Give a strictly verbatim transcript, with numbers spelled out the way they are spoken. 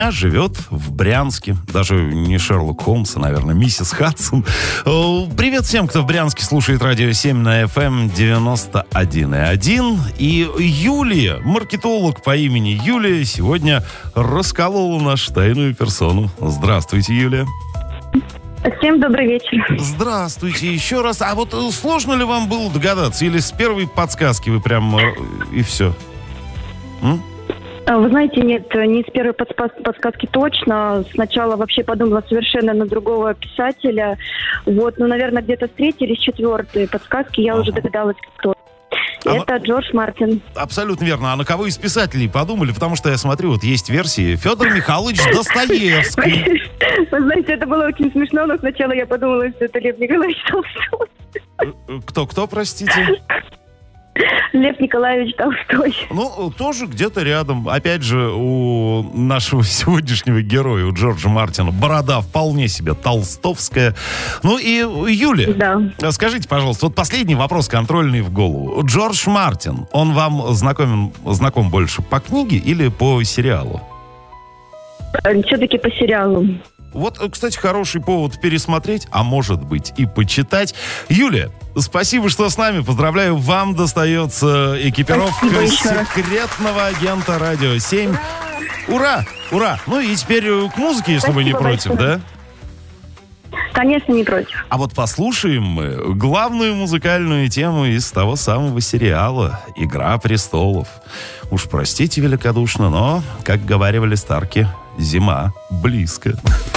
живет в Брянске. Даже не Шерлок Холмс, а, наверное, миссис Хадсон. Привет всем, кто в Брянске слушает Радио семь на эф эм девяносто один и один. И Юлия, маркетолог по имени Юлия, сегодня расколола нашу тайную персону. Здравствуйте, Юлия. Всем добрый вечер. Здравствуйте еще раз. А вот сложно ли вам было догадаться? Или с первой подсказки вы прям и все? М? Вы знаете, нет, не с первой подсказки точно. Сначала вообще подумала совершенно на другого писателя. Вот, ну, наверное, где-то с третьей или с четвертой подсказки я ага. уже догадалась, кто. А Это ну, Джордж Мартин. Абсолютно верно. А на кого из писателей подумали? Потому что я смотрю, вот есть версии. Федор Михайлович Достоевский. Вы знаете, это было очень смешно, но сначала я подумала, что это Лев Николаевич Толстой. Кто-кто, простите? Лев Николаевич Толстой. Ну, тоже где-то рядом. Опять же, у нашего сегодняшнего героя, у Джорджа Мартина, борода вполне себе толстовская. Ну и Юлия, да. Скажите, пожалуйста, вот последний вопрос контрольный в голову. Джордж Мартин, он вам знаком, знаком больше по книге или по сериалу? Все-таки по сериалу. Вот, кстати, хороший повод пересмотреть, а может быть и почитать. Юлия, спасибо, что с нами. Поздравляю, вам достается экипировка секретного агента Радио семь. Ура! Ура! Ну и теперь к музыке, если спасибо вы не против, большое. Да? Конечно, не против. А вот послушаем мы главную музыкальную тему из того самого сериала «Игра престолов». Уж простите великодушно, но, как говаривали старки, зима близко.